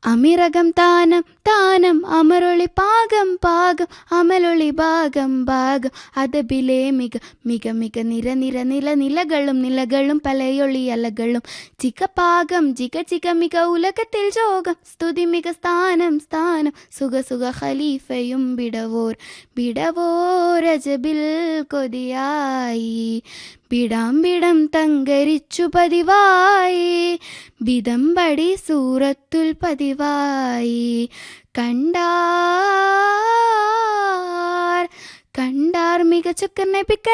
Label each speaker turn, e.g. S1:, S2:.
S1: അമിരകം താനം താനം അമരൊളി പാകം പാകം അമലൊളി ഭാഗം ഭാഗം അതബിലെ മിക മിക മിക നിര നിര നില നിലകളും നിലകളും പലയൊളി അലകളും ചികപാകം ജിക ചിക മിക ഉലകത്തിൽ ജോകം സ്തുതി മിക സ്ഥാനം സ്ഥാനം സുഖ സുഖ ഖലീഫയും വിടവോർ വിടവോർ അജബിൽ കൊതിയായി പിടാംപിടം തങ്കരിച്ചു പതിവായി ബിതമ്പടി സൂറത്തുൽ പതിവായി കണ്ടാർ കണ്ടാർ മികച്ചൊക്കെ